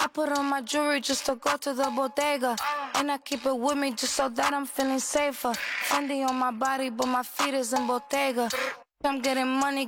put on my jewelry just to go to the bodega. And I keep it with me just so that I'm feeling safer. Fendi on my body, but my feet is in Bottega. I'm getting money,